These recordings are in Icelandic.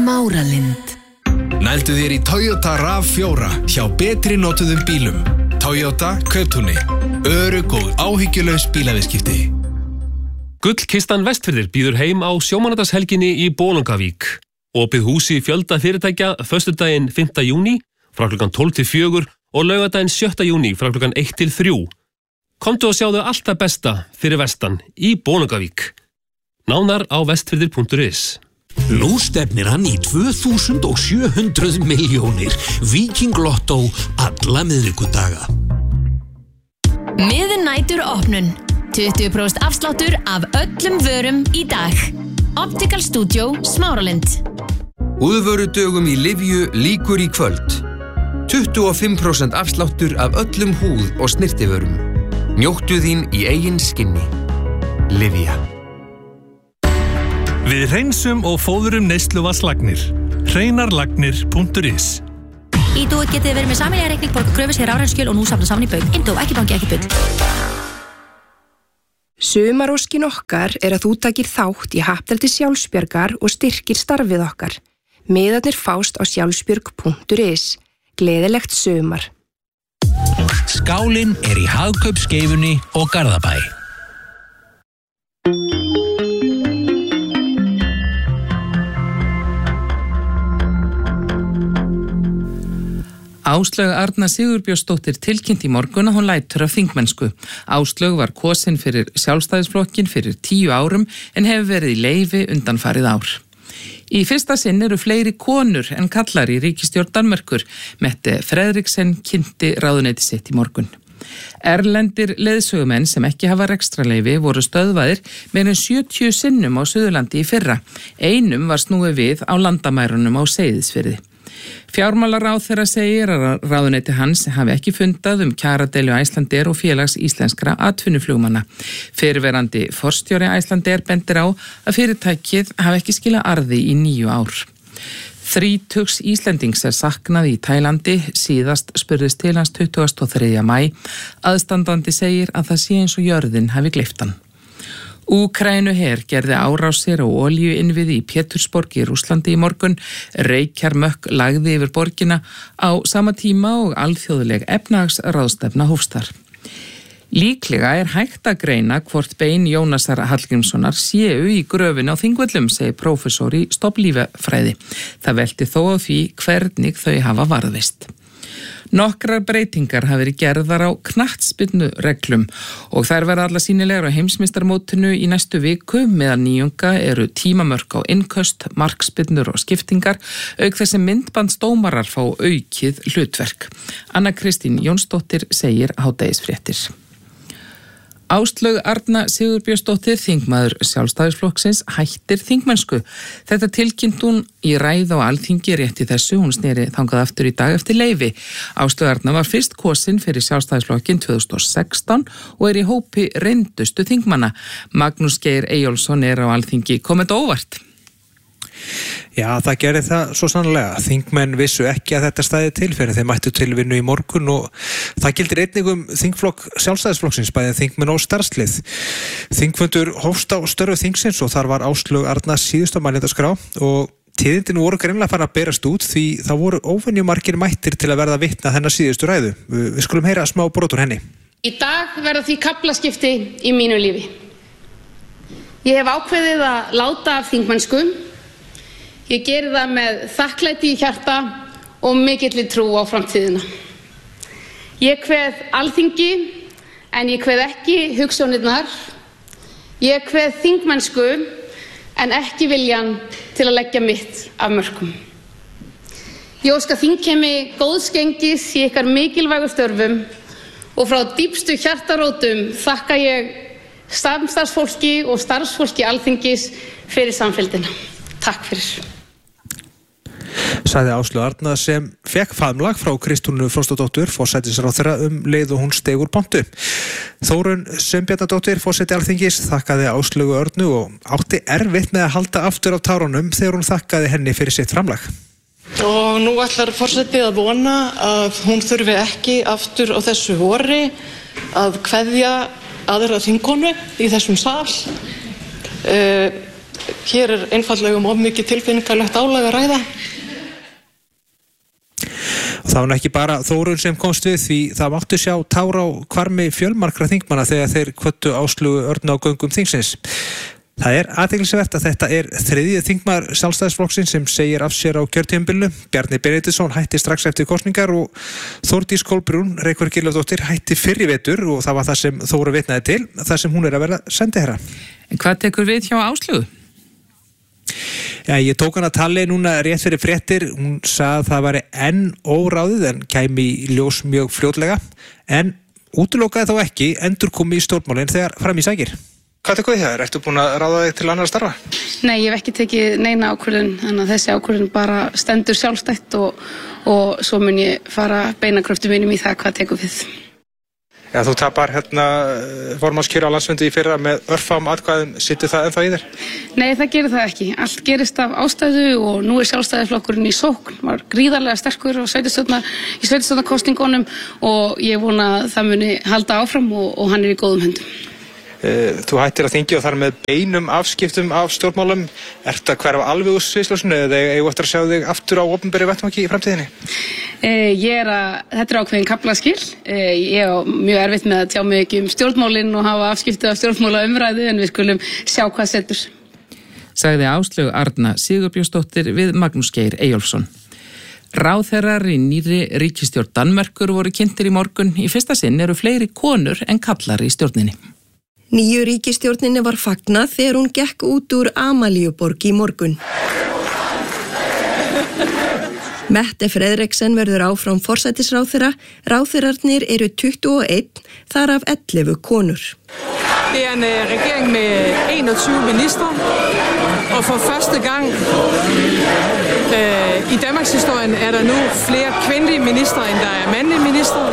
Smáralind. Nældu þér í Toyota RAV4 hjá betri notuðum bílum. Toyota Kauptúni. Örugg og áhyggjulaus bílaviðskipti. Gullkistan Vestfirðir býður heim á sjómannadagshelginni í Bolungavík. Opið húsi fjölda fyrirtækja föstudaginn 5. júní frá klukkan 12 til 4 og laugardaginn 7. júní frá klukkan 1 til 3. Komdu og sjáðu allt það besta fyrir vestan í Bolungavík. Nánar á vestfirðir.is. Nú stefnir hann í 2700 milljónir. Viking Lotto alla miðvikudaga. Miðnætur opnun. 20% afsláttur af öllum vörum í dag. Optical Studio Smáralind. Húðvörudögum í Livju lýkur í kvöld. 25% afsláttur af öllum húð- og snyrtivörum. Njóttu þín í eigin skinni. Livja. Við hreinsum og fóðurum neysluvatnslagnir. Hreinarlagnir.is. Í Dúi getið verið með sameiginlega reikning, borga kröfu sér rafræn skjöl og nú safna saman í bauk. Indó, ekki banki, ekki bull. Sumaróskin okkar að þú takir þátt í happdrætti Sjálfsbjargar og styrkir starfið okkar. Miðarnir fást á sjálfsbjörg.is. Gleðilegt sumar. Skálinn í Hagkaupskeifunni og Garðabæ. Áslaug Arna Sigurbjörnsdóttir tilkynnt í morgun að hún lætur af þingmennsku. Áslaug var kosin fyrir Sjálfstæðisflokkin fyrir 10 árum en hefur verið í leyfi undanfarið ár. Í fyrsta sinn eru fleiri konur en kallar í ríkisstjórn Danmerkur. Mette Fredriksen kynnti ráðuneyti sitt í morgun. Erlendir leiðsögumenn sem ekki hafa rekstraleyfi voru stöðvaðir meira en 70 sinnum á Suðurlandi í fyrra. Einum var snúið við á landamærunum á Seyðisfirði. Fjármálaráðherra segir að ráðuneyti hans hafi ekki fundað kjaradeilu Icelandair og félags íslenskra atvinnuflugmanna. Fyrrverandi forstjóri Icelandair bendir á að fyrirtækið hafi ekki skilað arði í 9 ár. 30 Íslendings saknað í Tælandi, síðast spurðist til hans 23. maí. Aðstandandi segir að það sé eins og jörðin hafi gleypt hann. Úkraínuher gerði árásir á olíuinnviði í Pétursborg í Rússlandi í morgun. Reykjarmökk lagði yfir borgina á sama tíma og alþjóðleg efnahagsráðstefna hófst þar. Líklega hægt að greina hvort bein Jónasar Hallgrímssonar séu í gröfin á Þingvöllum, segir prófessor í stofnlíffræði. Það velti þó á því hvernig þau hafa varðveist. Nokkrar breytingar hafa verið gerðar á knattspyrnureglum og þær verða alla sýnilegar á heimsmeistarmótinu í næstu viku. Meðal nýjunga eru tímamörk á innköst, markspyrnur og skiptingar, auk þess sem myndbandsdómarar fá aukið hlutverk. Anna Kristín Jónsdóttir segir hádegisfréttir. Áslaug Arna Sigurbjörnsdóttir, þingmaður Sjálfstæðisflokksins, hættir þingmennsku. Þetta tilkynnt hún í ræðu á Alþingi rétt í þessu. Hún sneri þangað aftur í dag eftir leyfi. Áslaug Arna var fyrst kosin fyrir Sjálfstæðisflokkin 2016 og í hópi reyndustu þingmanna. Magnús Geir Eyjólfsson á Alþingi. Kom þetta óvart? Já, það gerði það svo sannlega. Þingmenn vissu ekki að þetta stæði til fyrir þeim mættu til vinnu í morgun og það gildir einnig þingflokk Sjálfstæðisflokksins, bæði þingmenn og starfslið. Þingfundur hófst á störfu þingsins og þar var Áslaug Arna síðust á mælendaskrá og tíðindin voru greinilega farin að berast út því það voru óvenjumargir mættir til að verða vitni að hennar síðustu ræðu. Við skulum heyra smá brot úr henni. Í dag verða því kaflaskipti í mínu lífi. Ég hef ákveðið að láta af þingmennsku. Ég geri það með þakklæti í hjarta og mikilli trú á framtíðina. Ég kveð Alþingi en ég kveð ekki hugsjónirnar. Ég kveð þingmennsku en ekki viljan til að leggja mitt af mörkum. Ég óska þingheimi góðs gengis í ykkar mikilvægu störfum og frá dýpstu hjartarótum þakka ég samstarfsfólki og starfsfólki Alþingis fyrir samfylgdina. Takk fyrir. Sagði Áslaug Arna sem fekk faðmlag frá Kristrúnu Frostadóttur, forsætisráðherra leið og hún steig úr pontu. Þórunn Sveinbjarnardóttir, forseti Alþingis, þakkaði Áslaugu Arnu og átti erfitt með að halda aftur af tárunum þegar hún þakkaði henni fyrir sitt framlag. Og nú ætlar forsetið að vona að hún þurfi ekki aftur á þessu vori að kveðja aðra þingkonu í þessum sal. hér einfaldlega of mikið tilfinningalegt álag að ræða. Það var ekki bara Þórunn sem komst við því það máttu sjá tár á hvarmi fjölmargra þingmanna þegar þeir hvöttu Áslaugu Örnu á göngum þingsins. Það athyglisvert að þetta þriðji þingmaður Sjálfstæðisflokksins sem segir af sér á kjörtímabilinu. Bjarni Benediktsson hætti strax eftir kosningar og Þórdís Kolbrún Reykjavík Gylfadóttir hætti fyrr í vetur og það var það sem Þóra vitnaði til, það sem hún að vera sendiherra. En hvað tekur við hjá Áslaugu? Já, ég tók hana tali núna rétt fyrir fréttir, hún sagði að það væri enn óráðið en kæmi í ljós mjög fljótlega, en útilokaði þá ekki endurkomi í stjórnmálin þegar fram í sækir. Hvað tekur við þér? Ertu búin að ráða þig til annarra starfa? Nei, ég hef ekki tekið neina ákvörðun, þannig að þessi ákvörðun bara stendur sjálfstætt og svo mun ég fara beinakröftum mínum í það hvað tekur við. Já, þú tapar formannskjöri á landsfundi í fyrra með örfám atkvæðum, situr það ennþá í þér? Nei, það gerir það ekki. Allt gerist af ástæðu og nú Sjálfstæðisflokkurinn í sókn, var gríðarlega sterkur í sveitarstjórnarkosningunum og ég vona að það muni halda áfram og hann í góðum höndum. Þú hættir að þingi og þar með beinum afskiptum af stjórnmálum. Ertu að hverfa alveg úr sviðsljósinu eða eigum eftir að sjá þig aftur á opinberri vettvangi í framtíðinni? Þetta ákveðin kaflaskil. Ég á mjög erfitt með að tjá mig ekki stjórnmálin og hafa afskipti af stjórnmálaumræðu en við skulum sjá hvað setur. Sagði Áslaugu Arna Sigurbjörnsdóttir við Magnús Geir Eyjólfsson. Ráðherrar í nýrri ríkisstjórn Danmerkur voru kynntir í morgun. Í fyrsta sinn eru fleiri konur en karlar í stjórninni. Nýju ríkisstjórninni var fagnað þegar hún gekk út úr Amalíuborg í morgun. Mette Frederiksen verður áfram forsætisráðherra. Ráðherrarnir eru 21, þar af 11 konur. Det en regering med 21 minister, og for første gang i Danmarks historien der nu flere kvindelige ministre, end der mandlige ministre.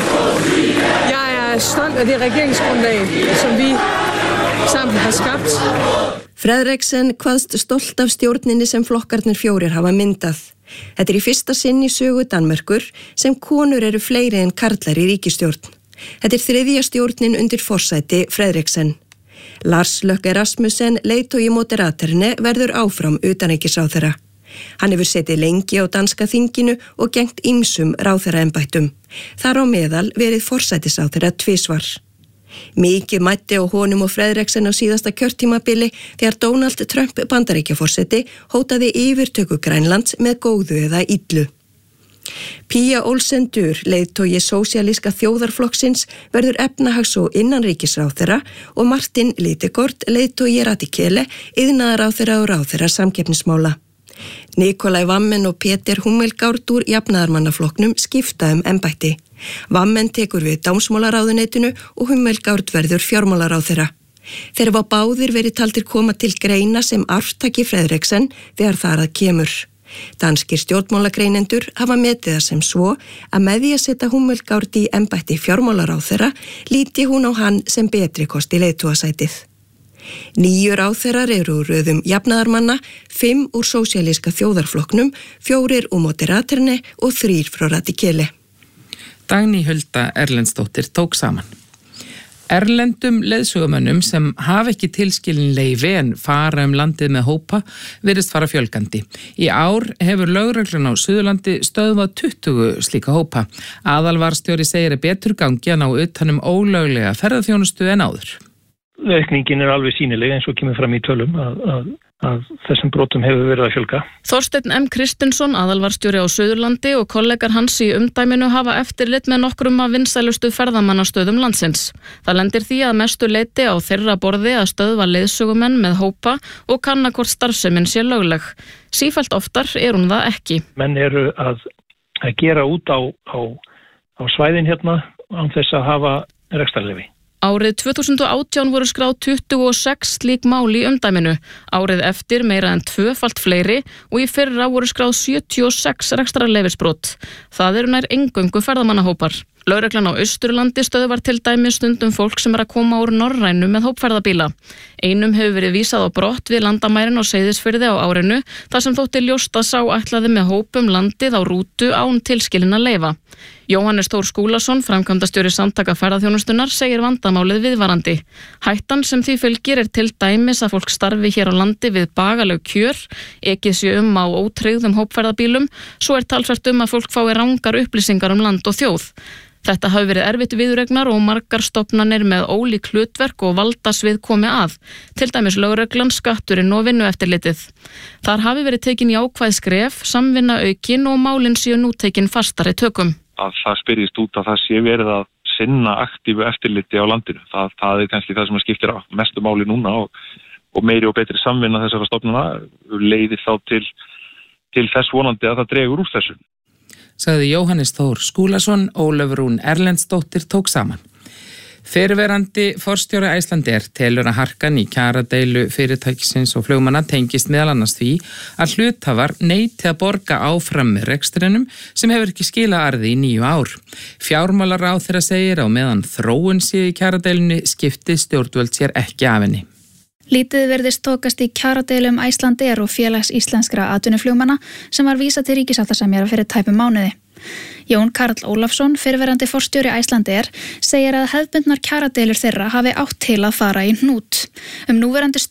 Jeg stolt af det regeringsgrundlag, som vi sammen har skapt. Frederiksen kvaðst stolt af stjórninni sem flokkarnir 4 hafa myndað. Þetta í fyrsta sinn í sögu Danmerkur sem konur eru fleiri en karlar í ríkisstjórn. Þetta þriðja stjórnin undir forsæti Frederiksen. Lars Løkke Rasmussen, leiðtogi Moderaterna, verður áfram utanríkisráðherra. Hann hefur setið lengi á danska þinginu og gegnt ýmsum ráðherraembættum. Þar á meðal verið forsætisráðherra 2 svar. Mikið mætti á honum og Frederiksen á síðasta kjörtímabili þegar Donald Trump Bandaríkjaforseti hótaði yfirtöku Grænlands með góðu eða illu. Pia Olsen Dyhr, leiðtogi sósíalíska þjóðarflokksins, verður efnahags- og innanríkisráðherra og Martin Lidegaard, leiðtogi Radikale, iðnaðarráðherra og ráðherra samkeppnismála. Nikolai Vammen og Peter Hummelgaard úr jafnaðarmannaflokknum skipta embætti. Vammen tekur við dómsmálaráðuneytinu og Hummelgaard verður fjármálaráðherra. Þeir var báðir verið taldir koma til greina sem arftaki Frederiksen þegar þar að kemur. Danskir stjórnmálagreinendur hafa metið það sem svo að með því að setja Hummelgaard í embætti fjármálaráðherra líti hún á hann sem betri kosti leiðtogасætið. 9 ráðherrar eru úr röðum jafnaðarmanna, 5 úr sósíalíska þjóðarflokknum, 4 úr Moderaterna og 3 frá Radikale. Dagný Hulda Erlendsdóttir tók saman. Erlendum leiðsögumönnum sem hafa ekki tilskilin leyfi en fara landið með hópa virðist fara fjölgandi. Í ár hefur lögreglun á Suðurlandi stöðvað 20 slíka hópa. Aðalvarstjóri segir að betur gangi að ná utanum ólöglega ferðaþjónustu en áður. Aukningin alveg sýnileg eins og kemur fram í tölum að þessum brotum hefur verið að fjölga. Þorsteinn M. Kristinsson, aðalvarstjóri á Suðurlandi og kollegar hans í umdæminu hafa eftirlit með nokkrum af vinsælustu ferðamannastöðum landsins. Það lendir því að mestu leyti á þeirra borði að stöðva leiðsögumenn með hópa og kanna hvort starfsemin sé lögleg. Sífellt oftar hún það ekki. Menn eru að gera út á svæðin hérna án þess að hafa rekstrarleyfi. Árið 2018 voru skráð 26 slík mál í umdæminu, árið eftir meira en 2-falt fleiri og í fyrra voru skráð 76 rekstrarleyfisbrot. Það eru nær eingöngu ferðamannahópar. Lögreglan á Austurlandi stöðvar til dæmis stundum fólk sem að koma úr Norrænu með hópferðabíla. Einum hefur verið vísað á brott við landamærin á Seyðisfirði á árinu þar sem þótti ljóst að sá ætlaði með hópum landið á rútu án tilskilinna leyfa. Jóhannes Þór Skúlason, framkvæmdastjóri Samtaka ferðaþjónustunnar, segir vandamálið viðvarandi. Hættan sem því fylgir til dæmis að fólk starfi hér á landi við bagaleg kjör, ekið sé á ótryggðum hópferðabílum, svo talsvert að fólk fái rangar upplýsingar land og þjóð. Þetta hafi verið erfitt viðuregnar og margar stofnanir með ólík hlutverk og valdasvið komi að, til dæmis lögreglan, skatturinn og vinnueftirlitið. Þar hafi verið tekin jákvæð skref, samvinna aukin og málin séu nú tekin fastari tökum. Að það spyrjist út að það sé verið að sinna aktífu eftirliti á landinu. Það kannski það sem skiptir mestu máli núna og meiri og betri samvinna þessara stofnana leiðir þá til þess vonandi að það dregur úr þessu. Sagði Jóhannes Þór Skúlason, Ólöf Rún Erlendsdóttir tók saman. Fyrrverandi forstjóri Icelandair telur að harkan í kjaradeilu fyrirtækisins og flugmanna tengist meðal annars því að hluthafar neiti að borga áfram með rekstrinum sem hefur ekki skilað arði í 9 ár. Fjármálaráðherra segir á meðan þróun sé í kjaradeilunni skipti stjórnvöld sér ekki af henni. Lítið verðist tókast í kjaradeilum Icelandair og félags íslenskra atvinnuflugmanna sem var vísað til ríkissáttasemjara fyrir tæpum mánuði. Jón Karl Ólafsson, fyrrverandi forstjóri Icelandair, segir að hefðbundnar kjaradeilur þeirra hafi átt til að fara í hnút. Núverandi